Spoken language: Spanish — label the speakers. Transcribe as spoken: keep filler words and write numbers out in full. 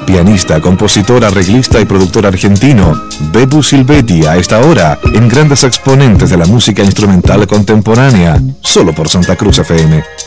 Speaker 1: Pianista, compositor, arreglista y productor argentino, Bebu Silvetti a esta hora en grandes exponentes de la música instrumental contemporánea, solo por Santa Cruz F M.